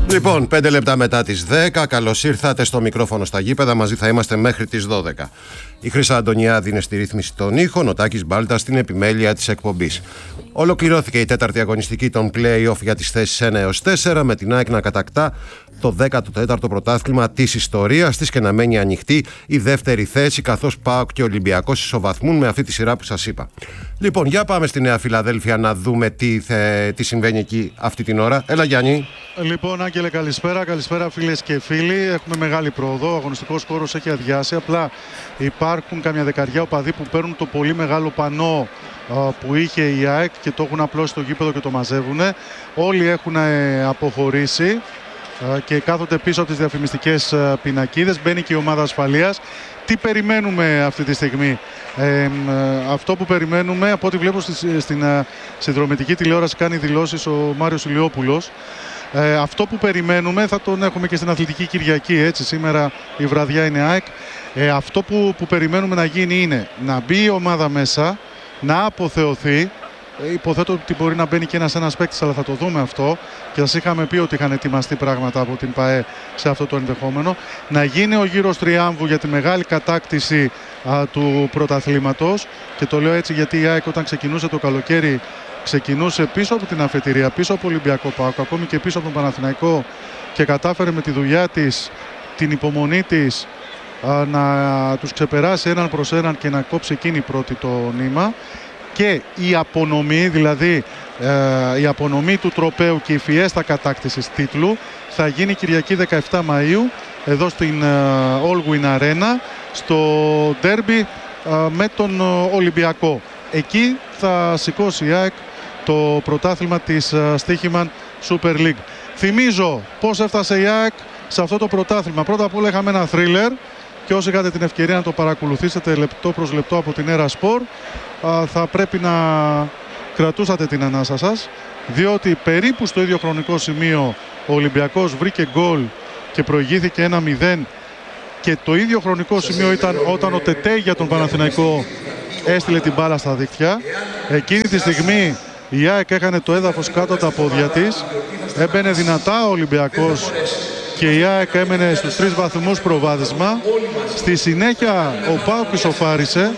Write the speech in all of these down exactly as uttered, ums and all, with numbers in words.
Λοιπόν, πέντε λεπτά μετά τις δέκα, καλώς ήρθατε στο μικρόφωνο στα γήπεδα. Μαζί θα είμαστε μέχρι τις δώδεκα. Η Χρύσα Αντωνιάδη είναι στη ρύθμιση των ήχων, ο Τάκης Μπάλτας στην επιμέλεια της εκπομπής. Ολοκληρώθηκε η τέταρτη αγωνιστική των play-off για τις θέσεις ένα έως τέσσερα, με την ΑΕΚ να κατακτά το δέκατο τέταρτο πρωτάθλημα της ιστορίας της και να μένει ανοιχτή η δεύτερη θέση, καθώς ΠΑΟΚ και Ολυμπιακός ισοβαθμούν με αυτή τη σειρά που σας είπα. Λοιπόν, για πάμε στη Νέα Φιλαδέλφια να δούμε τι, θε, τι συμβαίνει εκεί αυτή την ώρα. Έλα Γιάννη. Λοιπόν, Άγγελε, καλησπέρα. Καλησπέρα φίλες και φίλοι. Έχουμε μεγάλη πρόοδο. Ο αγωνιστικός χώρος έχει αδειάσει. Απλά υπάρχουν καμιά δεκαριά οπαδοί που παίρνουν το πολύ μεγάλο πανό που είχε η ΑΕΚ και το έχουν απλώσει στο γήπεδο και το μαζεύουν. Όλοι έχουν αποχωρήσει και κάθονται πίσω από τις διαφημιστικές πινακίδες. Μπαίνει και η ομάδα ασφαλείας. Τι περιμένουμε αυτή τη στιγμή? Ε, αυτό που περιμένουμε, από ό,τι βλέπω στη, στην συνδρομητική τηλεόραση κάνει δηλώσεις ο Μάριος Ηλιόπουλος. Ε, αυτό που περιμένουμε θα τον έχουμε και στην Αθλητική Κυριακή, έτσι, σήμερα η βραδιά είναι ΑΕΚ. Ε, αυτό που, που περιμένουμε να γίνει είναι να μπει η ομάδα μέσα, να αποθεωθεί. Ε, υποθέτω ότι μπορεί να μπαίνει και ένας ένας παίκτης, αλλά θα το δούμε αυτό. Και σας είχαμε πει ότι είχαν ετοιμαστεί πράγματα από την ΠΑΕ σε αυτό το ενδεχόμενο. Να γίνει ο γύρος τριάμβου για τη μεγάλη κατάκτηση α, του πρωταθλήματος. Και το λέω έτσι γιατί η ΑΕΚ όταν ξεκινούσε το καλοκαίρι ξεκινούσε πίσω από την αφετηρία, πίσω από Ολυμπιακό ΠΑΟΚ, ακόμη και πίσω από τον Παναθηναϊκό, και κατάφερε με τη δουλειά της, την υπομονή της, α, να τους ξεπεράσει έναν προς έναν και να κόψει εκείνη πρώτη το νήμα. Και η απονομή, δηλαδή ε, η απονομή του τροπαίου και η φιέστα κατάκτησης τίτλου θα γίνει Κυριακή δεκαεφτά Μαΐου εδώ στην ε, All Win Arena, στο ντέρμπι ε, με τον ε, Ολυμπιακό. Εκεί θα σηκώσει η ΑΕΚ το πρωτάθλημα της uh, Στοίχημαν Super League. Θυμίζω πώς έφτασε η ΑΕΚ σε αυτό το πρωτάθλημα. Πρώτα απ' όλα είχαμε ένα θρίλερ και όσοι είχατε την ευκαιρία να το παρακολουθήσετε λεπτό προς λεπτό από την Era Sport, uh, θα πρέπει να κρατούσατε την ανάσα σας, διότι περίπου στο ίδιο χρονικό σημείο ο Ολυμπιακός βρήκε γκολ και προηγήθηκε ένα μηδέν, και το ίδιο χρονικό σημείο ήταν όταν ο Τετέι για τον Παναθηναϊκό έστειλε την μπάλα στα δίκτυα. Εκείνη τη στιγμή η ΑΕΚ έκανε το έδαφος κάτω από τα πόδια της, έμπαινε δυνατά ο Ολυμπιακός και η ΑΕΚ έμενε στους τρεις βαθμούς προβάδισμα. Στη συνέχεια ο ΠΑΟΚ ισοφάρισε.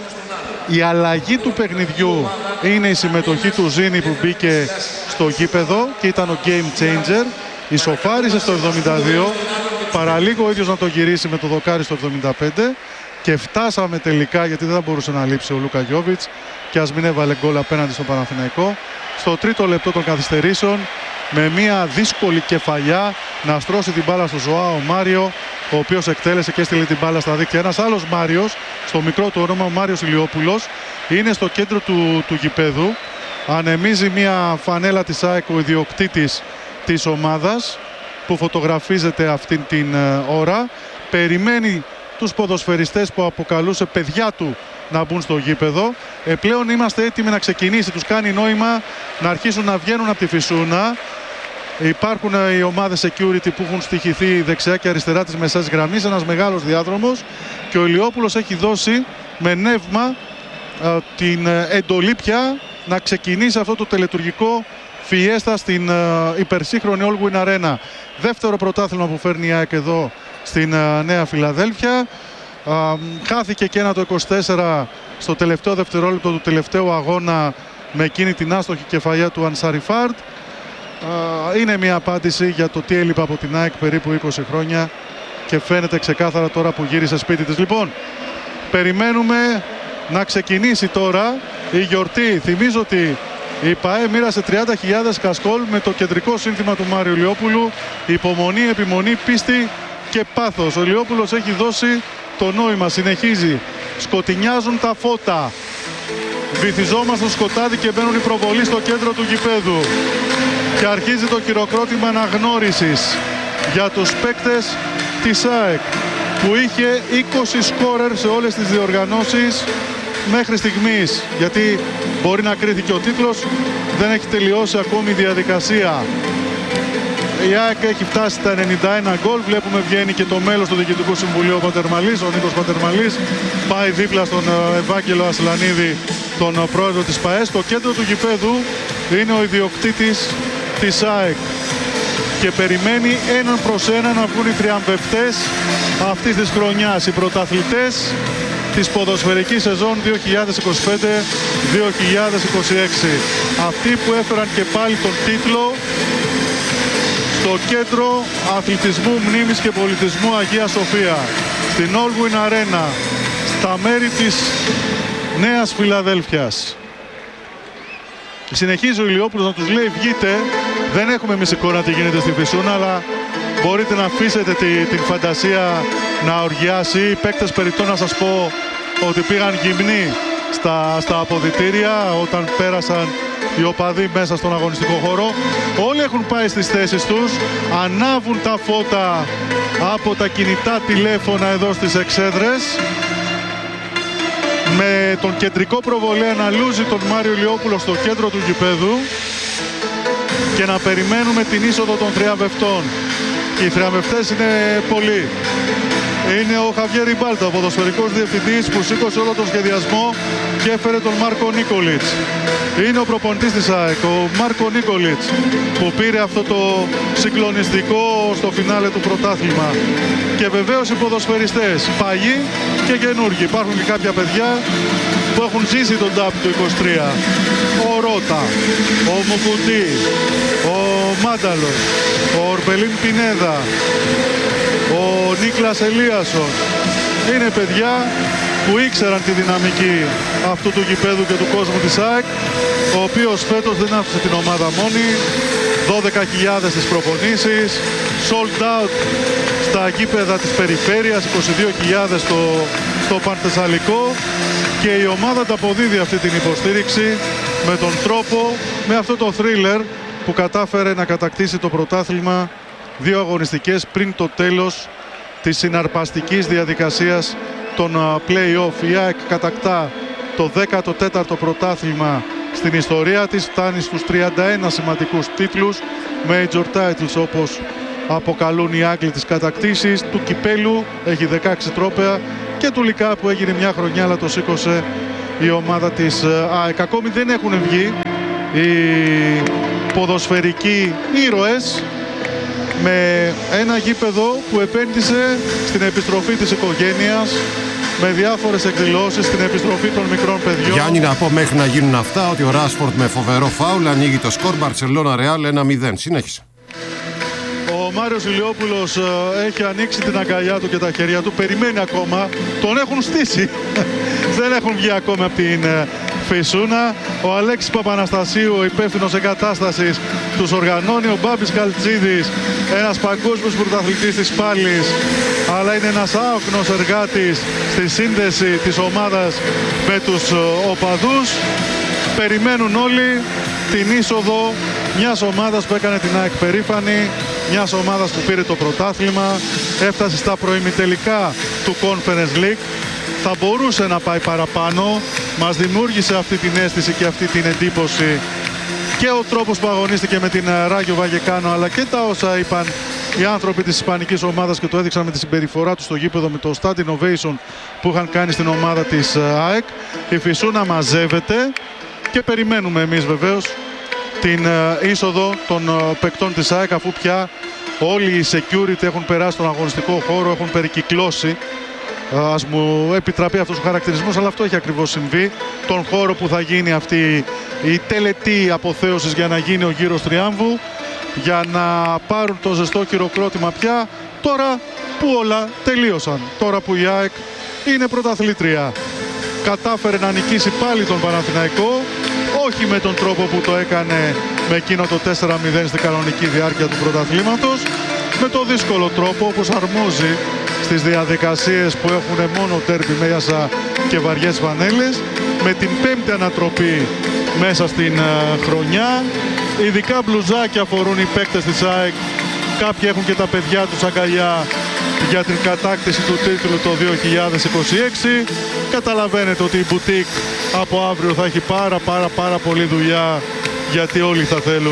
Η αλλαγή του παιχνιδιού είναι η συμμετοχή του Ζήνη που μπήκε στο γήπεδο και ήταν ο game changer. Ισοφάρισε στο εβδομήντα δύο, παραλίγο ο ίδιος να το γυρίσει με το δοκάρι στο εβδομήντα πέντε. Και φτάσαμε τελικά, γιατί δεν θα μπορούσε να λείψει ο Λούκα Γιόβιτς και ας μην έβαλε γκολ απέναντι στον Παναθηναϊκό, στο τρίτο λεπτό των καθυστερήσεων, με μια δύσκολη κεφαλιά να στρώσει την μπάλα στο Ζωάο Μάριο, ο οποίος εκτέλεσε και έστειλε την μπάλα στα δίκτυα. Ένας άλλος Μάριος, στο μικρό του όνομα, ο Μάριος Ηλιόπουλος, είναι στο κέντρο του, του γηπέδου. Ανεμίζει μια φανέλα της ΑΕΚ ο ιδιοκτήτης της ομάδας, που φωτογραφίζεται αυτήν την uh, ώρα. Περιμένει τους ποδοσφαιριστές που αποκαλούσε παιδιά του να μπουν στο γήπεδο. Ε, πλέον είμαστε έτοιμοι να ξεκινήσει. Τους κάνει νόημα να αρχίσουν να βγαίνουν από τη φυσούνα. Υπάρχουν ε, οι ομάδες security που έχουν στοιχηθεί δεξιά και αριστερά της μεσαίας γραμμής. Ένας μεγάλος διάδρομος. Και ο Ηλιόπουλος έχει δώσει με νεύμα ε, την ε, εντολή πια να ξεκινήσει αυτό το τελετουργικό φιέστα στην ε, υπερσύγχρονη All Win Arena. Δεύτερο πρωτάθλημα που φέρνει η ΑΕΚ εδώ στην uh, Νέα Φιλαδέλφια. Uh, χάθηκε και ένα το είκοσι τέσσερα στο τελευταίο δευτερόλεπτο του τελευταίου αγώνα με εκείνη την άστοχη κεφαλιά του Ανσαριφάρτ. Uh, είναι μια απάντηση για το τι έλειπε από την ΑΕΚ περίπου είκοσι χρόνια και φαίνεται ξεκάθαρα τώρα που γύρισε σπίτι της. Λοιπόν, περιμένουμε να ξεκινήσει τώρα η γιορτή. Θυμίζω ότι η ΠΑΕ μοίρασε τριάντα χιλιάδες κασκόλ με το κεντρικό σύνθημα του Μάριου Ηλιόπουλου: υπομονή, επιμονή, πίστη και πάθος. Ο Ηλιόπουλος έχει δώσει το νόημα, συνεχίζει. Σκοτεινιάζουν τα φώτα. Βυθιζόμαστε στο σκοτάδι και μπαίνουν οι προβολείς στο κέντρο του γηπέδου. Και αρχίζει το χειροκρότημα αναγνώρισης για τους παίκτες της ΑΕΚ, που είχε είκοσι σκόρερ σε όλες τις διοργανώσεις μέχρι στιγμής. Γιατί μπορεί να κρίθηκε ο τίτλος, δεν έχει τελειώσει ακόμη η διαδικασία. Η ΑΕΚ έχει φτάσει στα ενενήντα ένα γκολ. Βλέπουμε βγαίνει και το μέλος του Διοικητικού Συμβουλίου, ο Πατερμαλής, ο Νίκος Πατερμαλής. Πάει δίπλα στον Ευάγγελο Ασλανίδη, τον πρόεδρο της ΠΑΕ. Στο κέντρο του γηπέδου είναι ο ιδιοκτήτης της ΑΕΚ. και περιμένει έναν προς έναν να βγουν οι τριαμβευτές αυτής της χρονιάς, οι πρωταθλητές της ποδοσφαιρικής σεζόν δύο χιλιάδες είκοσι πέντε δύο χιλιάδες είκοσι έξι. Αυτοί που έφεραν και πάλι τον τίτλο στο Κέντρο Αθλητισμού, Μνήμης και Πολιτισμού Αγία Σοφία, στην Allwyn Arena, στα μέρη της Νέας Φιλαδέλφειας. Συνεχίζει ο Ηλιόπουλος να τους λέει βγείτε, δεν έχουμε εμείς εικόνα τι γίνεται στη Φυσούνα, αλλά μπορείτε να αφήσετε τη, την φαντασία να οργιάσει. Οι παίκτες περιττό να σας πω ότι πήγαν γυμνοί στα, στα αποδυτήρια όταν πέρασαν οι οπαδοί μέσα στον αγωνιστικό χώρο. Όλοι έχουν πάει στις θέσεις τους, ανάβουν τα φώτα από τα κινητά τηλέφωνα εδώ στις εξέδρες, με τον κεντρικό προβολέα να λούζει τον Μάριο Ηλιόπουλο στο κέντρο του γηπέδου και να περιμένουμε την είσοδο των θριαμβευτών. Και οι θριαμβευτές είναι πολλοί. Είναι ο Χαβιέρ Ριμπάλτα, ο ποδοσφαιρικός διευθυντής που σήκωσε όλο τον σχεδιασμό και έφερε τον Μάρκο Νίκολιτς. Είναι ο προπονητής της ΑΕΚ, ο Μάρκο Νίκολιτς, που πήρε αυτό το συγκλονιστικό στο φινάλε του πρωτάθλημα. Και βεβαίως οι ποδοσφαιριστές, παλιοί και καινούργοι. Υπάρχουν και κάποια παιδιά που έχουν ζήσει τον τάπ του είκοσι τρία. Ο Ρώτα, ο Μουκουτί, ο Μάνταλος, ο Ορπελίν Πινέδα, ο Νίκλας Ελίασον. Είναι παιδιά που ήξεραν τη δυναμική αυτού του γηπέδου και του κόσμου της ΑΕΚ, ο οποίος φέτος δεν άφησε την ομάδα μόνη. δώδεκα χιλιάδες στις προπονήσεις, sold out στα γήπεδα της περιφέρειας, είκοσι δύο χιλιάδες στο, στο Πανθεσσαλικό, και η ομάδα τα αποδίδει αυτή την υποστήριξη με τον τρόπο, με αυτό το thriller που κατάφερε να κατακτήσει το πρωτάθλημα δύο αγωνιστικές πριν το τέλος της συναρπαστικής διαδικασίας των play-off. Η ΑΕΚ κατακτά το δέκατο τέταρτο πρωτάθλημα στην ιστορία της, φτάνει στους τριάντα ένα σημαντικούς τίτλους, major titles όπως αποκαλούν οι Άγγλοι τις κατακτήσεις. Του κυπέλου έχει δεκαέξι τρόπαια και του Λικά που έγινε μια χρονιά αλλά το σήκωσε η ομάδα της ΑΕΚ. Ακόμη δεν έχουν βγει οι ποδοσφαιρικοί ήρωες, με ένα γήπεδο που επένδυσε στην επιστροφή της οικογένειας, με διάφορες εκδηλώσεις, στην επιστροφή των μικρών παιδιών. Γιάννη, να πω μέχρι να γίνουν αυτά ότι ο Ράσφορντ με φοβερό φάουλ ανοίγει το σκορ. Μπαρτσελόνα Ρεάλ ένα μηδέν. Συνέχισε. Ο Μάριος Ηλιόπουλος ε, έχει ανοίξει την αγκαλιά του και τα χέρια του. Περιμένει ακόμα. Τον έχουν στήσει. Δεν έχουν βγει ακόμα από την ε, Φυσούνα. Ο Αλέξης Παπαναστασίου, ο υπεύθυνος εγκατάστασης, τους οργανώνει. Ο Μπάμπης Καλτζίδης, ένας παγκόσμιος πρωταθλητής της πάλης, αλλά είναι ένας άοκνος εργάτης στη σύνδεση της ομάδας με τους οπαδούς. Περιμένουν όλοι την είσοδο μιας ομάδας που έκανε την ΑΕΚ περήφανη, μιας ομάδας που πήρε το πρωτάθλημα, έφτασε στα προημιτελικά του Conference League. Θα μπορούσε να πάει παραπάνω, μας δημιούργησε αυτή την αίσθηση και αυτή την εντύπωση και ο τρόπος που αγωνίστηκε με την Ράγιο Βαγεκάνο, αλλά και τα όσα είπαν οι άνθρωποι της ισπανικής ομάδας και το έδειξαν με τη συμπεριφορά του στο γήπεδο, με το stand innovation που είχαν κάνει στην ομάδα της ΑΕΚ. Η Φυσούνα μαζεύεται και περιμένουμε εμείς βεβαίως την είσοδο των παικτών της ΑΕΚ, αφού πια όλοι οι security έχουν περάσει στον αγωνιστικό χώρο, έχουν περικυκλώσει, ας μου επιτραπεί αυτός ο χαρακτηρισμός, αλλά αυτό έχει ακριβώς συμβεί, τον χώρο που θα γίνει αυτή η τελετή αποθέωσης για να γίνει ο γύρος τριάμβου, για να πάρουν το ζεστό χειροκρότημα πια, τώρα που όλα τελείωσαν, τώρα που η ΑΕΚ είναι πρωταθλήτρια. Κατάφερε να νικήσει πάλι τον Παναθηναϊκό, όχι με τον τρόπο που το έκανε με εκείνο το τέσσερα μηδέν στην κανονική διάρκεια του πρωταθλήματος, με το δύσκολο τρόπο όπως αρμόζει στις διαδικασίες που έχουν μόνο τέρπι μέσα και βαριές φανέλες, με την πέμπτη ανατροπή μέσα στην uh, χρονιά. Ειδικά μπλουζάκια φορούν οι παίκτες της ΑΕΚ, κάποιοι έχουν και τα παιδιά τους αγκαλιά για την κατάκτηση του τίτλου το δύο χιλιάδες είκοσι έξι. Καταλαβαίνετε ότι η μπουτίκ από αύριο θα έχει πάρα πάρα πάρα πολλή δουλειά, γιατί όλοι θα θέλουν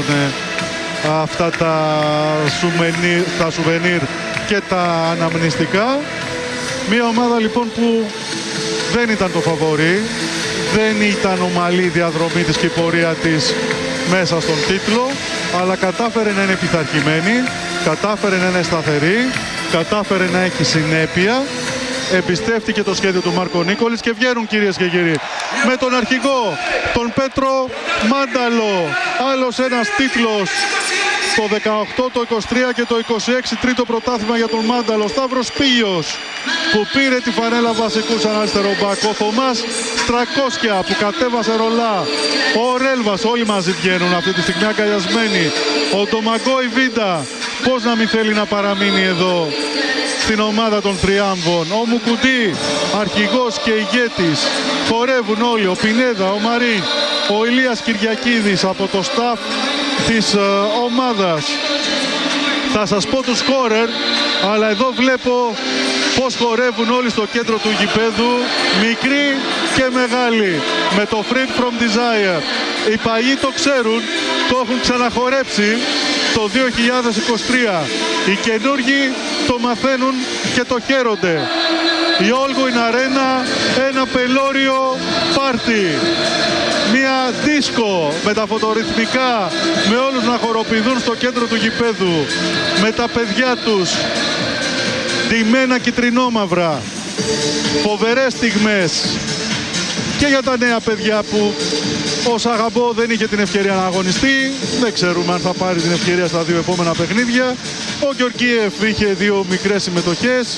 αυτά τα σουβενίρ, τα σουβενίρ και τα αναμνηστικά. Μια ομάδα λοιπόν που δεν ήταν το φαβορί, δεν ήταν ομαλή διαδρομή της και η πορεία της μέσα στον τίτλο. αλλά κατάφερε να είναι πειθαρχημένη, κατάφερε να είναι σταθερή, κατάφερε να έχει συνέπεια, εμπιστεύτηκε το σχέδιο του Μάρκο Νίκολης και βγαίνουν, κυρίες και κύριοι, με τον αρχηγό, τον Πέτρο Μάνταλο. Άλλος ένας τίτλος, το δεκαοκτώ, το είκοσι τρία και το είκοσι έξι, τρίτο πρωτάθλημα για τον Μάνταλο. Σταύρος Πίλιος που πήρε τη φανέλα βασικού σαν αριστερό μπακ. Ο Θωμάς Στρακόσκια που κατέβασε ρολά. Ο Ρέλβας, όλοι μαζί βγαίνουν αυτή τη στιγμή αγκαλιασμένοι. Ο Ντομαγκόι Βίντα, πώς να μην θέλει να παραμείνει εδώ στην ομάδα των Τριάμβων. Ο Μουκουντή, αρχηγός και ηγέτης. Χορεύουν όλοι, ο Πινέδα, ο Μαρίν, ο Ηλίας Κυριακίδης από το staff της uh, ομάδας. Θα σας πω τους σκόρερ, αλλά εδώ βλέπω πως χορεύουν όλοι στο κέντρο του γηπέδου, μικροί και μεγάλοι, με το Freak from Desire. Οι παλιοί το ξέρουν, το έχουν ξαναχορέψει το δύο χιλιάδες είκοσι τρία. Οι καινούργοι το μαθαίνουν και το χαίρονται. Η Όλγουιν Αρένα, ένα πελώριο πάρτι. Μια δίσκο με τα φωτορυθμικά, με όλους να χοροπηδούν στο κέντρο του γηπέδου, με τα παιδιά τους, ντυμένα κιτρινόμαυρα. Φοβερές στιγμές και για τα νέα παιδιά που ο Σαγαμπό δεν είχε την ευκαιρία να αγωνιστεί. Δεν ξέρουμε αν θα πάρει την ευκαιρία στα δύο επόμενα παιχνίδια. Ο Γεωργίεφ είχε δύο μικρές συμμετοχές.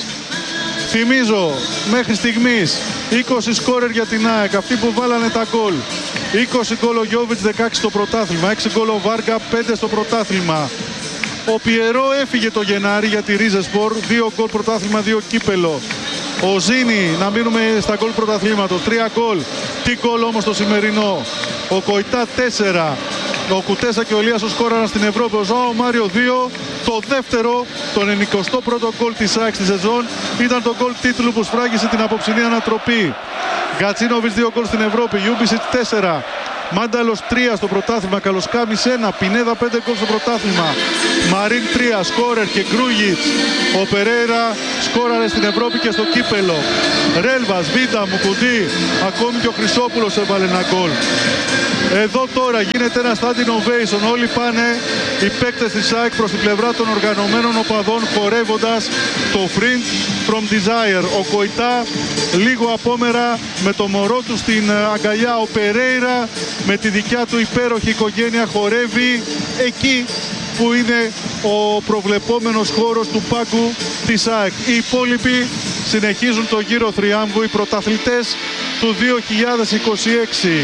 Θυμίζω μέχρι στιγμής είκοσι σκόρερ για την ΑΕΚ, αυτοί που βάλανε τα γκολ. είκοσι γκολ ο Γιόβιτς, δεκαέξι στο πρωτάθλημα, έξι γκολ ο Βάργα, πέντε στο πρωτάθλημα. Ο Πιερό έφυγε το Γενάρη για τη Ρίζεσπορ, δύο γκολ πρωτάθλημα, δύο κύπελο. Ο Ζήνη, να μείνουμε στα γκολ πρωταθλήματος, τρία γκολ. Τι γκολ όμως το σημερινό. Ο Κοϊτά τέσσερα. Ο Κουτέσα και ο Λίας ο σκόραραν στην Ευρώπη. Ο Ζωάο Μάριο δύο. Το δεύτερο, τον ενενηκοστό πρώτο γκολ της ΑΕΚ στη σεζόν, ήταν το γκολ τίτλου που σφράγισε την απόψινή ανατροπή. Γκατσίνοβιτς δύο γκολ στην Ευρώπη. Ιούμπισιτς τέσσερα. Μάνταλος τρία στο πρωτάθλημα, Καλοσκάμις ένα, Πινέδα πέντε γκολ στο πρωτάθλημα, Μαρίν τρία, Σκόρερ και Γκρούγιτς. Ο Περέιρα σκόραρε στην Ευρώπη και στο κύπελο. Ρέλβας, Βίντα, Μουκουντή, ακόμη και ο Χρυσόπουλος έβαλε ένα γκολ. Εδώ τώρα γίνεται ένα standing ovation, όλοι πάνε οι παίκτες της ΑΕΚ προς την πλευρά των οργανωμένων οπαδών χορεύοντας το Freak from Desire. Ο Κοϊτά λίγο απόμερα με το μωρό του στην αγκαλιά. Ο Περέιρα με τη δικιά του υπέροχη οικογένεια χορεύει εκεί που είναι ο προβλεπόμενος χώρος του πάγκου της ΑΕΚ. Οι υπόλοιποι συνεχίζουν το γύρο θριάμβου, οι πρωταθλητές του δύο χιλιάδες είκοσι έξι.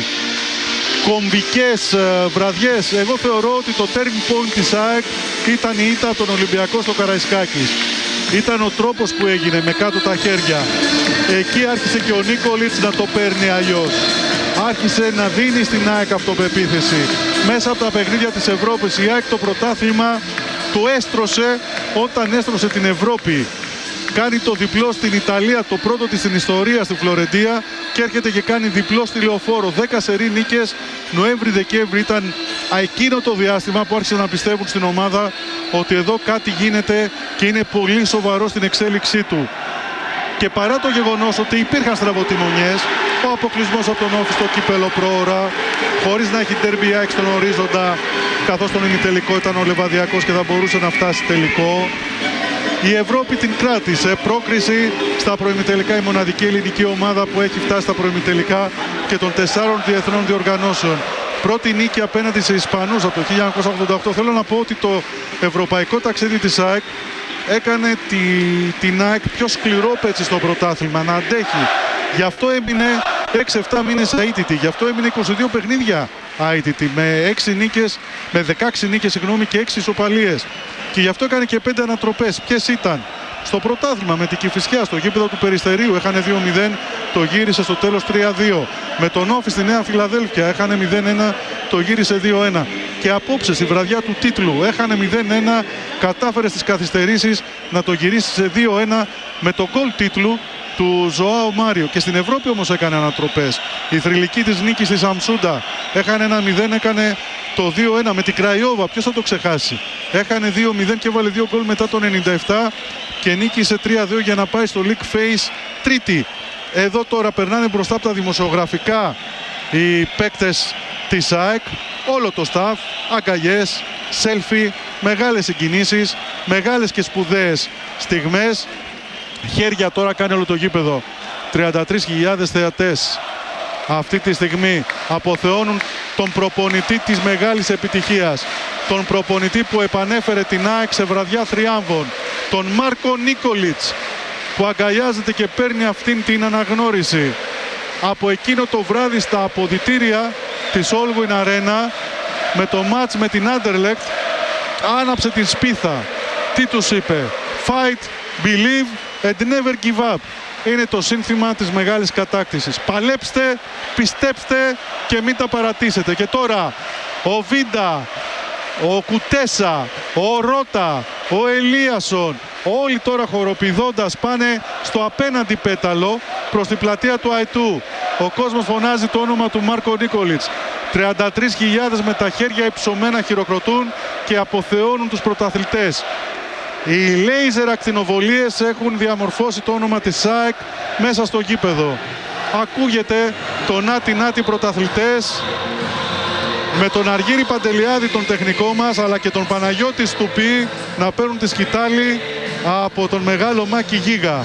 Κομβικές uh, βραδιές. Εγώ θεωρώ ότι το turning point της ΑΕΚ ήταν η ήττα από τον Ολυμπιακό στο Καραϊσκάκης. Ήταν ο τρόπος που έγινε με κάτω τα χέρια. Εκεί άρχισε και ο Νίκολιτς να το παίρνει αλλιώς. Άρχισε να δίνει στην ΑΕΚ αυτοπεποίθηση. Μέσα από τα παιχνίδια της Ευρώπης η ΑΕΚ το πρωτάθλημα του έστρωσε όταν έστρωσε την Ευρώπη. Κάνει το διπλό στην Ιταλία, το πρώτο της στην ιστορία στη Φλωρεντία, και έρχεται και κάνει διπλό στη Λεωφόρο. δέκα σερί νίκες, Νοέμβρη-Δεκέμβρη ήταν εκείνο το διάστημα που άρχισαν να πιστεύουν στην ομάδα ότι εδώ κάτι γίνεται και είναι πολύ σοβαρό στην εξέλιξή του. Και παρά το γεγονός ότι υπήρχαν στραβοτιμονιές, ο αποκλεισμός από τον Όφη στο κύπελο πρόωρα, χωρίς να έχει ντέρμπι ΑΕΚ στον ορίζοντα, καθώς τον ημιτελικό ήταν ο Λεβαδιακός και θα μπορούσε να φτάσει τελικό. Η Ευρώπη την κράτησε, πρόκριση στα προημιτελικά, η μοναδική ελληνική ομάδα που έχει φτάσει στα προημιτελικά και των τεσσάρων διεθνών διοργανώσεων. Πρώτη νίκη απέναντι σε Ισπανούς από το χίλια εννιακόσια ογδόντα οκτώ. Θέλω να πω ότι το ευρωπαϊκό ταξίδι της ΑΕΚ έκανε τη, την ΑΕΚ πιο σκληρό πέτσι στο πρωτάθλημα, να αντέχει. Γι' αυτό έμεινε έξι εφτά μήνες αίτητη, γι' αυτό έμεινε είκοσι δύο παιχνίδια αίτητη, με, έξι νίκες, με δεκαέξι νίκες συγγνώμη, και έξι ισοπαλίες. Και γι' αυτό έκανε και πέντε ανατροπές. Ποιες ήταν? Στο πρωτάθλημα με την Κηφισιά, στο γήπεδο του Περιστερίου, έχανε δύο μηδέν, το γύρισε στο τέλος τρία δύο. Με τον Όφη στη Νέα Φιλαδέλφια, έχανε μηδέν ένα, το γύρισε δύο ένα. Και απόψε, στη βραδιά του τίτλου, έχανε μηδέν ένα, κατάφερε στις καθυστερήσεις να το γυρίσει σε δύο ένα με το γκολ τίτλου του Ζωάο Μάριο. Και στην Ευρώπη όμως έκανε ανατροπές. Η θρυλική της νίκης στη Σαμσούντα, έχανε ένα μηδέν, έκανε το δύο ένα με την Κραϊόβα. Ποιος θα το ξεχάσει? Έχανε δύο μηδέν και έβαλε δύο γκολ μετά το ενενήντα επτά και νίκησε τρία δύο για να πάει στο League Phase τρίτη. Εδώ τώρα περνάνε μπροστά από τα δημοσιογραφικά οι παίκτες της ΑΕΚ, όλο το staff, αγκαλιές, σέλφι, μεγάλες συγκινήσεις, μεγάλες και σπουδαίες στιγμές. Χέρια τώρα κάνει όλο το γήπεδο. τριάντα τρεις χιλιάδες θεατές αυτή τη στιγμή αποθεώνουν τον προπονητή της μεγάλης επιτυχίας. Τον προπονητή που επανέφερε την ΑΕΚ σε βραδιά θριάμβων. Τον Μάρκο Νίκολιτς, που αγκαλιάζεται και παίρνει αυτήν την αναγνώριση. Από εκείνο το βράδυ στα αποδυτήρια της Allwyn Arena, με το μάτς με την Anderlecht, άναψε την σπίθα. Τι τους είπε? Fight, believe and never give up. Είναι το σύνθημα της μεγάλης κατάκτησης. Παλέψτε, πιστέψτε και μην τα παρατήσετε. Και τώρα ο Βίντα, ο Κουτέσα, ο Ρότα, ο Ελίασον, όλοι τώρα χοροπηδώντας πάνε στο απέναντι πέταλο προς την πλατεία του Αϊτού. Ο κόσμος φωνάζει το όνομα του Μάρκο Νίκολιτς. τριάντα τρεις χιλιάδες με τα χέρια υψωμένα χειροκροτούν και αποθεώνουν τους πρωταθλητές. Οι λέιζερ ακτινοβολίες έχουν διαμορφώσει το όνομα της ΑΕΚ μέσα στο γήπεδο. Ακούγεται το νάτι νάτι πρωταθλητές, με τον Αργύρη Παντελιάδη τον τεχνικό μας, αλλά και τον Παναγιώτη Στουπί να παίρνουν τη σκητάλη από τον μεγάλο Μάκη Γίγα.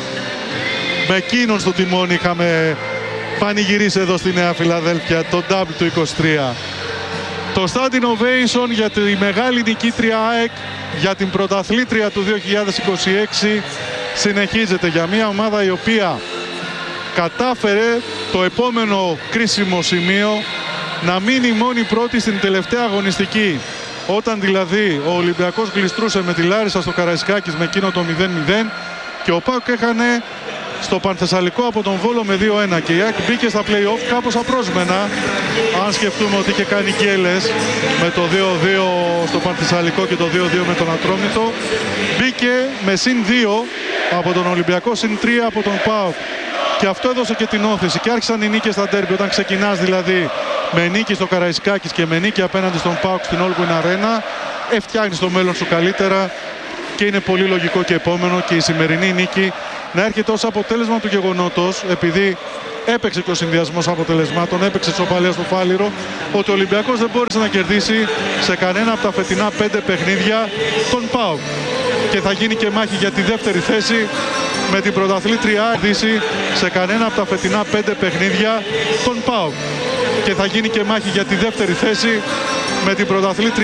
Με εκείνον στο τιμόνι είχαμε πανηγυρίσει εδώ στη Νέα Φιλαδέλφια το ντάμπλ του είκοσι τρία. Το Standing Ovation για τη μεγάλη νικήτρια ΑΕΚ, για την πρωταθλήτρια του δύο χιλιάδες είκοσι έξι, συνεχίζεται για μια ομάδα η οποία κατάφερε το επόμενο κρίσιμο σημείο να μείνει μόνη πρώτη στην τελευταία αγωνιστική. Όταν δηλαδή ο Ολυμπιακός γλιστρούσε με τη Λάρισα στο Καραϊσκάκης με εκείνο το μηδέν μηδέν και ο ΠΑΟΚ έχανε στο Πανθεσσαλικό από τον Βόλο με δύο ένα και η ΑΕΚ μπήκε στα play-off κάπως απρόσμενα, αν σκεφτούμε ότι είχε κάνει γκέλες με το δύο δύο στο Πανθεσσαλικό και το δύο δύο με τον Ατρόμητο. Μπήκε με συν δύο από τον Ολυμπιακό, συν τρία από τον ΠΑΟΚ και αυτό έδωσε και την όθηση και άρχισαν οι νίκες στα ντέρμπι. Όταν ξεκινάς δηλαδή με νίκη στο Καραϊσκάκης και με νίκη απέναντι στον ΠΑΟΚ στην Allwyn Arena, φτιάχνεις το μέλλον σου καλύτερα και είναι πολύ λογικό και επόμενο και η σημερινή νίκη να έρχεται ως αποτέλεσμα του γεγονότος, επειδή έπαιξε και ο συνδυασμός αποτελεσμάτων, έπαιξε σοπαλία στο Φάληρο, ότι ο Ολυμπιακός δεν μπόρεσε να κερδίσει σε κανένα από τα φετινά πέντε παιχνίδια τον ΠΑΟΚ. Και θα γίνει και μάχη για τη δεύτερη θέση με την πρωταθλήτρια κερδίσει σε κανένα από τα φετινά πέντε παιχνίδια τον ΠΑΟΚ. Και θα γίνει και μάχη για τη δεύτερη θέση με την πρωταθλήτρια